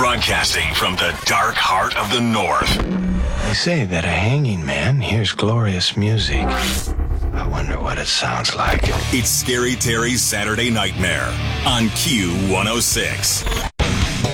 Broadcasting from the dark heart of the North. They say that a hanging man hears glorious music. I wonder what it sounds like. It's Scary Terry's Saturday Nightmare on Q106.